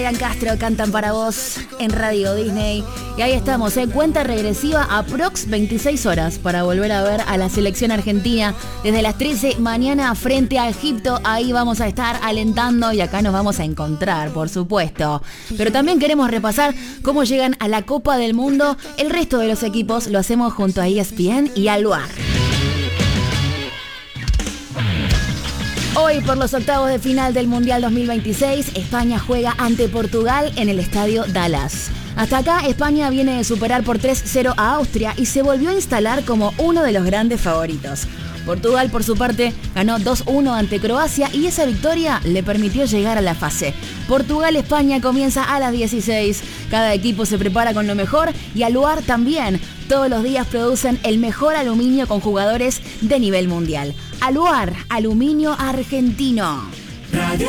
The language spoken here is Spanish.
Ian Castro cantan para vos en Radio Disney. Y ahí estamos, cuenta regresiva aprox 26 horas para volver a ver a la selección argentina desde las 13 mañana frente a Egipto. Ahí vamos a estar alentando y acá nos vamos a encontrar, por supuesto. Pero también queremos repasar cómo llegan a la Copa del Mundo el resto de los equipos. Lo hacemos junto a ESPN y al Luar. Hoy, por los octavos de final del Mundial 2026, España juega ante Portugal en el Estadio Dallas. Hasta acá, España viene de superar por 3-0 a Austria y se volvió a instalar como uno de los grandes favoritos. Portugal, por su parte, ganó 2-1 ante Croacia y esa victoria le permitió llegar a la fase. Portugal-España comienza a las 16. Cada equipo se prepara con lo mejor y Aluar también. Todos los días producen el mejor aluminio con jugadores de nivel mundial. Aluar, aluminio argentino. Radio